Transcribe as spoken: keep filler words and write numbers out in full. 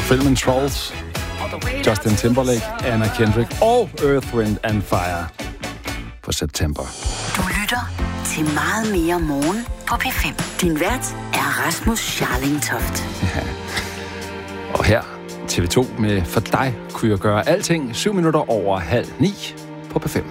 Og filmen Trolls, Justin Timberlake, Anna Kendrick og Earth, Wind and Fire på september. Du lytter til Meget mere morgen på P fem. Din vært er Rasmus Scharling-Toft. Ja. Og her T V to med For dig kunne jeg gøre alting. Syv minutter over halv ni på P fem.